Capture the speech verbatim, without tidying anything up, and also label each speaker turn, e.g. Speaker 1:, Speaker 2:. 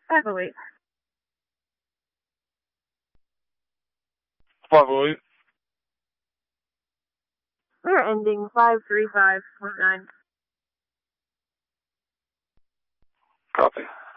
Speaker 1: five oh eight.
Speaker 2: five oh eight.
Speaker 1: We're ending five three five point nine.
Speaker 2: Copy.